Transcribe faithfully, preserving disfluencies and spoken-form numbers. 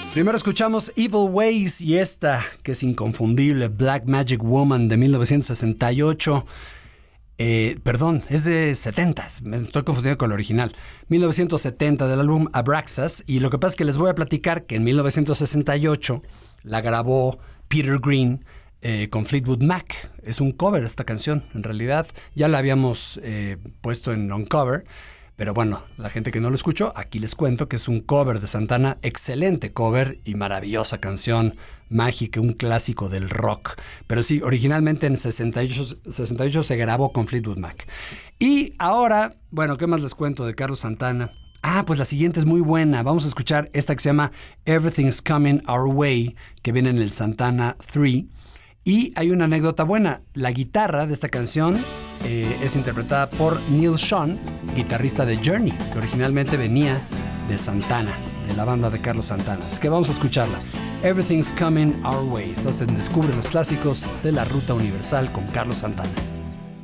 Primero escuchamos Evil Ways y esta, que es inconfundible, Black Magic Woman de mil novecientos sesenta y ocho. Eh, perdón, es de setenta, me estoy confundiendo con el original. mil novecientos setenta del álbum Abraxas. Y lo que pasa es que les voy a platicar que en mil novecientos sesenta y ocho la grabó Peter Green eh, con Fleetwood Mac. Es un cover esta canción, en realidad. Ya la habíamos eh, puesto en Uncover. Pero bueno, la gente que no lo escuchó, aquí les cuento que es un cover de Santana, excelente cover y maravillosa canción, mágica, un clásico del rock. Pero sí, originalmente en sesenta y ocho se grabó con Fleetwood Mac. Y ahora, bueno, ¿qué más les cuento de Carlos Santana? Ah, pues la siguiente es muy buena. Vamos a escuchar esta que se llama Everything's Coming Our Way, que viene en el Santana tres. Y hay una anécdota buena. La guitarra de esta canción eh, es interpretada por Neil Schon, guitarrista de Journey, que originalmente venía de Santana, de la banda de Carlos Santana. Así que vamos a escucharla. Everything's Coming Our Way. Entonces descubre los clásicos de la Ruta Universal con Carlos Santana.